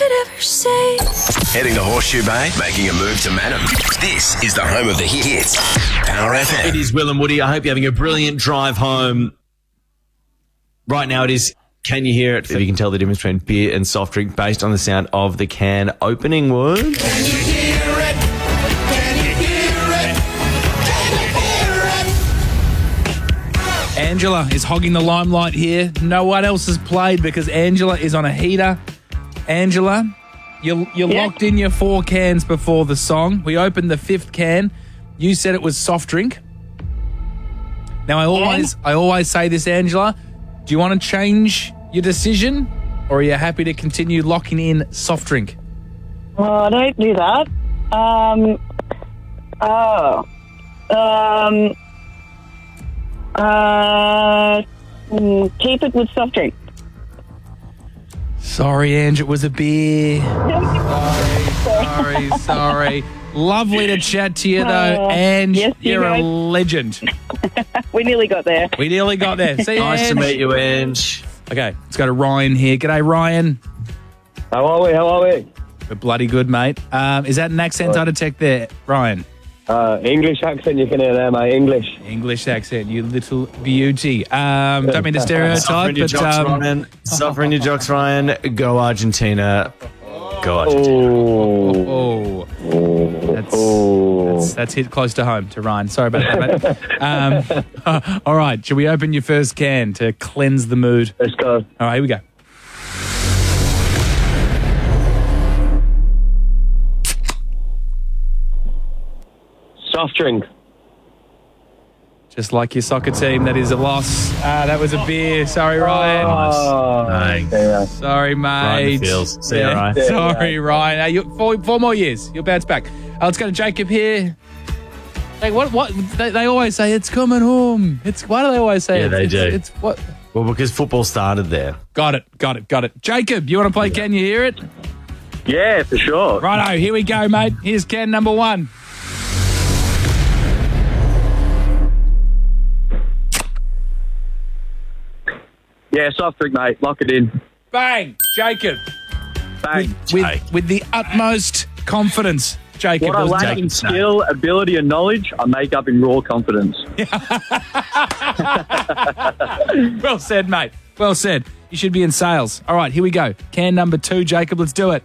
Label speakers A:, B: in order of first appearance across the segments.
A: could ever say.
B: Heading to Horseshoe Bay, making a move to Manham. This is the home of the hits. Power FM.
C: It is Will and Woody. I hope you're having a brilliant drive home. Right now it is, can you hear it? If you can tell the difference between beer and soft drink based on the sound of the can opening word.
D: Can you hear it? Can you hear it? Can you hear it?
E: Angela is hogging the limelight here. No one else has played because Angela is on a heater. Angela, you're locked in your 4 cans before the song. We opened the 5th can. You said it was soft drink. Now, I always say this, Angela. Do you want to change your decision, or are you happy to continue locking in soft drink?
F: Oh, don't do that. Keep it with soft drink.
E: Sorry, Ange, it was a beer. Sorry. Lovely to chat to you, though, Ange.
F: Yes,
E: you're a legend.
F: We nearly got there.
E: See you,
C: Nice
E: Ange.
C: to meet you, Ange.
E: Okay, let's go to Ryan here. G'day, Ryan.
G: How are we?
E: We're bloody good, mate. Is that an accent I detect there, Ryan?
G: English accent you can hear there, mate.
E: English accent, you little beauty. Don't mean to stereotype, but
C: Suffering your jocks, Ryan. Go Argentina. Go Argentina.
E: That's hit close to home to Ryan. Sorry about that, mate. All right, shall we open your first can to cleanse the mood?
G: Let's go.
E: All right, here we go.
G: Soft drink.
E: Just like your soccer team, that is a loss. That was a beer. Sorry, Ryan.
C: Nice.
E: Sorry,
C: Right in
E: mate.
C: the feels. See you, Ryan.
E: Sorry, Ryan. Hey, four more years. You'll bounce back. Let's go to Jacob here. Hey, what? They always say it's coming home. Why do they always say it?
C: Yeah, they do.
E: It's what?
C: Well, because football started there.
E: Got it. Jacob, you want to play Can You Hear It?
G: Yeah, for sure.
E: Righto, here we go, mate. Here's can number 1.
G: Yeah, soft drink, mate. Lock it in.
E: Bang, Jacob.
G: Bang.
E: With the utmost confidence, Jacob.
G: What I lack in skill, ability, and knowledge, I make up in raw confidence.
E: Well said, mate. Well said. You should be in sales. All right, here we go. Can number 2, Jacob. Let's do it.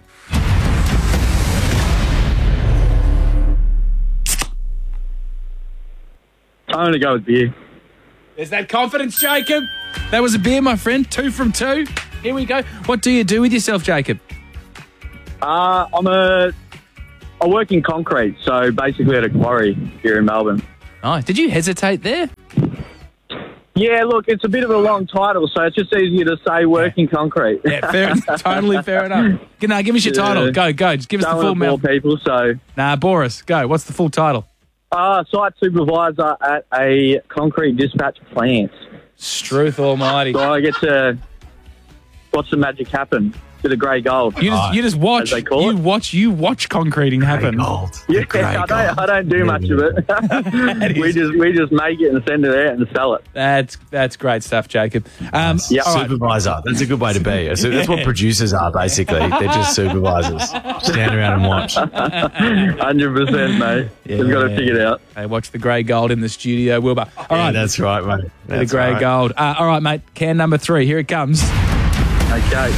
G: I'm going to go with beer.
E: There's that confidence, Jacob. That was a beer, my friend. 2 from 2. Here we go. What do you do with yourself, Jacob?
G: I work in concrete, so basically at a quarry here in Melbourne.
E: Oh, did you hesitate there?
G: Yeah, look, it's a bit of a long title, so it's just easier to say work in concrete.
E: Yeah, totally fair enough. Give us your title. Go. Just give us the full mouth.
G: People, so.
E: Nah, bore us. Go. What's the full title?
G: Site supervisor at a concrete dispatch plant.
E: Struth almighty.
G: So I get to watch the magic happen to the grey gold.
E: You just watch.
G: As they call it.
E: You watch concreting happen.
G: Yeah, I don't do much of it. we just make it and send it out and sell it.
E: That's great stuff, Jacob.
C: Supervisor. That's a good way to be. So that's what producers are, basically. They're just supervisors. Stand around and watch.
G: 100%, mate. We've got to figure it out.
E: Hey, watch the grey gold in the studio, Wilbur. All right,
C: that's right, mate.
E: The grey gold. All right, mate. Can number 3. Here it comes.
G: Okay.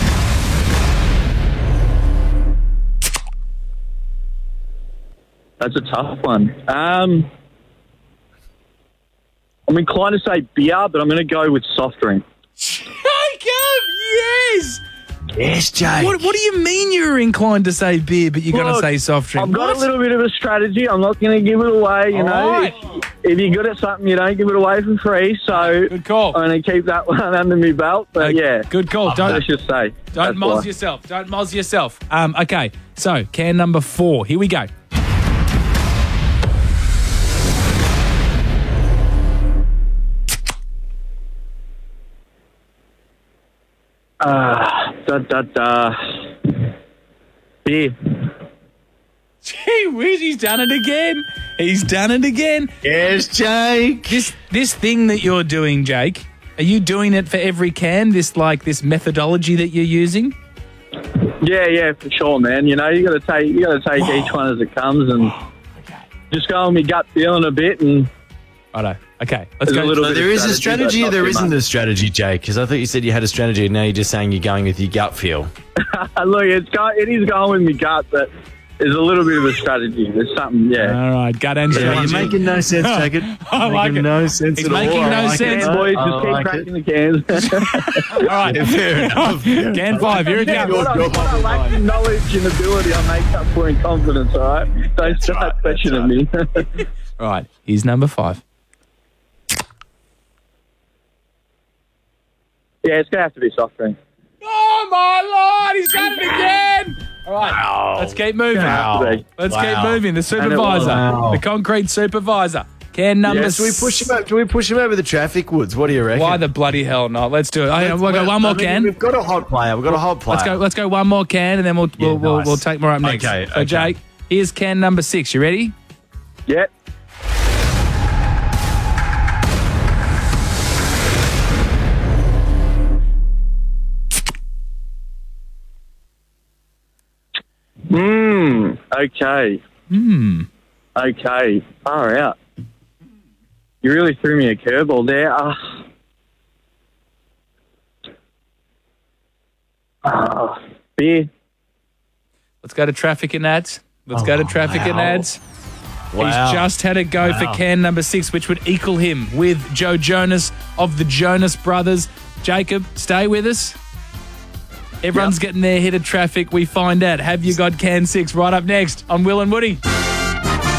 G: That's a tough one. I'm inclined to say beer, but I'm going to go with soft drink.
E: Jacob, yes!
C: Yes, Jake.
E: What do you mean you're inclined to say beer, but you're going to say soft drink?
G: I've got a little bit of a strategy. I'm not going to give it away, you know.
E: Right.
G: If you're good at something, you don't give it away for free. So
E: good call.
G: I'm going to keep that one under my belt. But yeah.
E: Good call.
G: Let's just say.
E: Don't moz yourself. Okay, so can number 4. Here we go.
G: Beer.
E: Gee whiz, he's done it again.
C: Yes, Jake.
E: This thing that you're doing, Jake, are you doing it for every can? This methodology that you're using?
G: Yeah, for sure, man. You know, you got to take each one as it comes, and just go on my gut feeling a bit. And
E: Righto. Okay, let's
G: There's
E: go.
G: a little
C: So
G: bit
C: there
G: of
C: is a strategy or
G: but
C: there
G: not too
C: isn't
G: much.
C: a strategy, Jake? Because I thought you said you had a strategy and now you're just saying you're going with your gut feel.
G: Look, it is going with my gut, but there's a little bit of a strategy. There's something,
E: All right, gut and strategy.
C: You're making no sense, Jacob.
E: I like
C: making
E: it.
C: no sense
E: He's
C: at all.
E: making
C: I
E: no
C: like
E: sense.
C: it.
G: boys,
C: I
G: just keep
C: like
G: cracking the cans.
E: All right,
C: Fair enough.
E: can 5, here it
G: Yeah,
E: comes.
G: what I lack in knowledge and ability, I make up for in confidence, all right? Don't start questioning me.
E: All right, here's number 5.
G: Yeah, it's going to have to be soft drink.
E: Oh, my Lord, he's done it again. All right, let's keep moving.
G: Wow.
E: Let's keep moving. The
G: And it
E: supervisor,
C: was.
E: the concrete supervisor. Can number
G: Yes,
C: Do we push him up? Do we push him over the traffic, Woods? What do you reckon?
E: Why the bloody hell not? Let's do it. We'll go one more can.
C: We've got a hot player. We've got a hot player.
E: Let's go one more can, and then
C: nice.
E: we'll take more up next.
C: Okay,
E: So
C: okay.
E: Jake, here's can number 6. You ready?
G: Yeah. Okay. Okay. Far out. You really threw me a curveball there. Beer.
E: Let's go to traffic and ads. Let's go to traffic and ads.
C: Wow.
E: He's just had a go for can number 6, which would equal him with Joe Jonas of the Jonas Brothers. Jacob, stay with us. Everyone's getting their hit of traffic. We find out. Have you got can 6 right up next on Will and Woody?